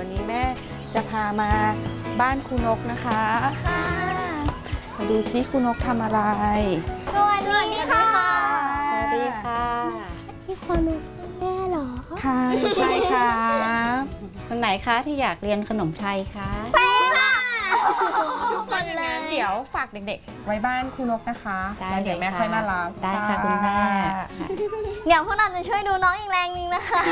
วันนี้แม่จะพามาบ้านครูนกนะคะมาดูซิครูนกทำอะไรสวัสดีค่ะสวัสดีค่ะพี่คนเป็นแม่เหรอค่ะใช่ค่ะคนไหนคะที่อยากเรียนขนมไทยคะแม่ค่ะทุกคนเลยเดี๋ยวฝากเด็กๆไว้บ้านครูนกนะคะแล้วเดี๋ยวแม่ค่อยมารับได้ค่ะคุณแม่เดี๋ยวพวกเราจะช่วยดูน้องอีกแรงนึงนะคะ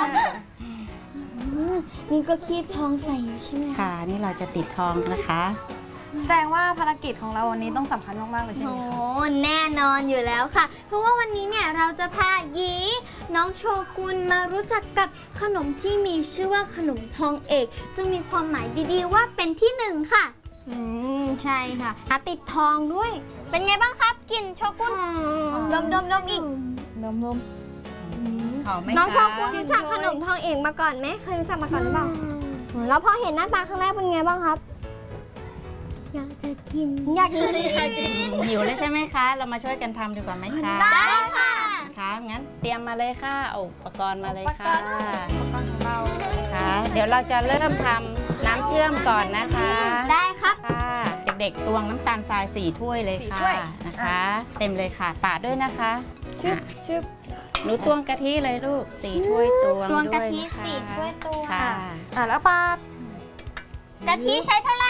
นี่ก็คีบทองใส่อยู่ใช่ไหมค่ะนี่เราจะติดทองนะคะแสดงว่าภารกิจของเราวันนี้ต้องสำคัญมากๆเลยใช่ไหมคะโอ้แน่นอนอยู่แล้วค่ะเพราะว่าวันนี้เนี่ยเราจะพาหยีน้องโชกุนมารู้จักกับขนมที่มีชื่อว่าขนมทองเอกซึ่งมีความหมายดีๆว่าเป็นที่หนึ่งค่ะใช่ค่ะติดทองด้วยเป็นไงบ้างครับกลิ่นโชกุนดมอีกนมหอมไหมน้องโชกุนรู้จักขนมทองเอกมาก่อนไหมเคยรู้จักมาก่อนหรือเปล่าแล้วพอเห็นหน้าตาครั้งแรกเป็นไงบ้างครับอยากจะกินหิวแล้วใช่ไหมคะเรามาช่วยกันทำดีกว่าไหมคะได้ค่ะค่ะงั้นเตรียมมาเลยค่ะเอาอุปกรณ์มาเลยค่ะอุปกรณ์ของเราค่ะเดี๋ยวเราจะเริ่มทำน้ำเชื่อมก่อนนะคะได้ครับค่ะเด็กๆตวงน้ำตาลทราย4 ถ้วยเลยค่ะนะคะเต็มเลยค่ะปาดด้วยนะคะชึบหนูตวงกะทิเลยลูก4 ถ้วยตวงด้วยกะทิ4 ถ้วยตวงค่ะแล้วปาดกะทิใช้เท่าไหร่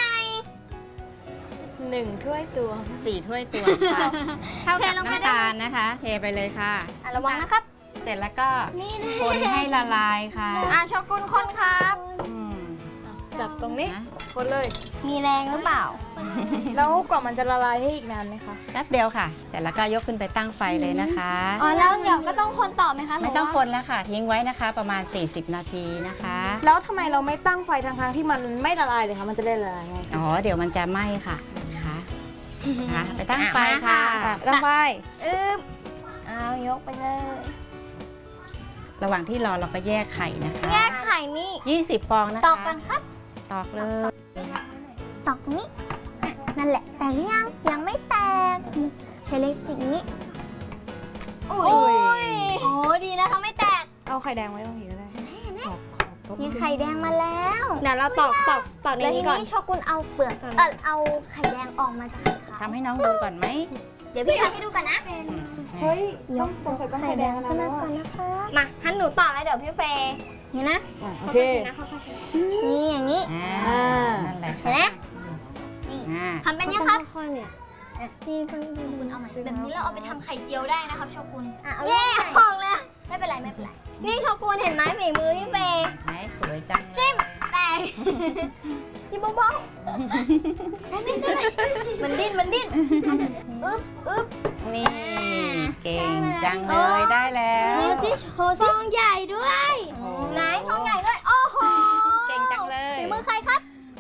1 ถ้วยตวง 4 ถ้วยตวงค่ะเท่ากับน้ำตาลนะคะเทไปเลยค่ะระวังนะครับเสร็จแล้วก็คนให้ละลายค่ะโชกุนคนครับจับตรงนี้คนเลยมีแรงหรือเปล่าแล้วกว่ามันจะละลายให้อีกนานไหมคะแป๊บเดียวค่ะเสร็จแล้วก็ยกขึ้นไปตั้งไฟเลยนะคะแล้วเดี๋ยวก็ต้องคนต่อไหมคะไม่ต้องคนแล้วค่ะทิ้งไว้นะคะประมาณ40 นาทีนะคะแล้วทำไมเราไม่ตั้งไฟทางที่มันไม่ละลายเลยคะมันจะได้ละลายไงเดี๋ยวมันจะไหม้ค่ะไปตั้งไฟค่ะตั้งไฟเอายกไปเลยระหว่างที่รอเราก็แยกไข่นะคะแยกไข่นี่ 20 ฟองนะคะตอกกันครับตอกเลยตอกนี้นั่นแหละแต่ยังไม่แตกใช้เล็กจิกนี้โอ้ดีนะคะไม่แตกเอาไข่แดงไว้ตรงนี้ก็ได้มีไข่แดงมาแล้วเดี๋ยวเราตอกในนี้ก่อนโชกุนเอาเปลือกเอาไข่แดงออกมาจากไข่ขาวทำให้น้องดูก่อนไหมเดี๋ยวพี่ทำให้ดูก่อนนะเฮ้ยยกไข่แดงขึ้นมาก่อนนะคะมาท่านหนูตอกแล้วเดี๋ยวพี่เฟย์เห็นนะโอเคนี่อย่างนี้นั่นแหละเห็นไหมนี่ทำเป็นยังครับนี่คุณเอาใหม่แบบนี้เราเอาไปทำไข่เจียวได้นะครับโชกุนเย้ออกเลยไม่เป็นไรนี่โชกุนเห็นไหมฝีมือพี่เฟย์สวยจังเลยจิ้มแต่ยิ้มเบาๆได้มันดิ้นอึ๊บนี่เก่งจังเลยได้แล้วโชว์ซองใหญ่ด้วยไหนซองใหญ่ด้วยโอ้โหเก่งจังเลยฝีมือใครครับ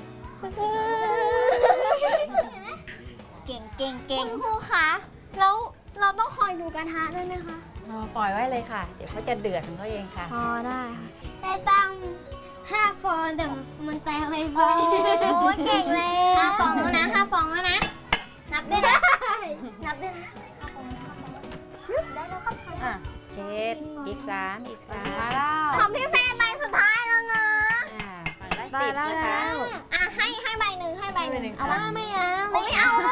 เก่งครูคะแล้วเราต้องคอยดูกระทะด้วยไหมคะปล่อยไว้เลยค่ะเดี๋ยวเขาจะเดือดของเขาเองค่ะได้ค่ะได้ตั้ง5 ฟองแต่มันแตกเลยโอ้เก่งเลย5 ฟองแล้วนะ5 ฟองแล้วนะนับด้วยนะได้แล้วครับ 7อีก3 ของพี่เฟย์ใบสุดท้ายแล้วนะฝั่งละ10นะคะให้ใบหนึ่งเอาว่าไม่เอา